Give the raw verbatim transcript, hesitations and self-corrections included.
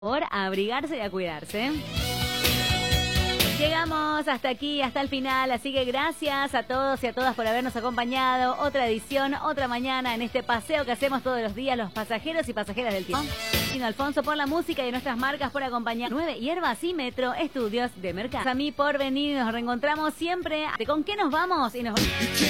Por abrigarse y a cuidarse. Llegamos hasta aquí, hasta el final, así que gracias a todos y a todas por habernos acompañado. Otra edición, otra mañana en este paseo que hacemos todos los días los pasajeros y pasajeras del tiempo. Sino Alfonso por la música y nuestras marcas por acompañar. nueve Hierbas y Metro Estudios de Mercado. A mí por venir, nos reencontramos siempre. ¿Con qué nos vamos? Y nos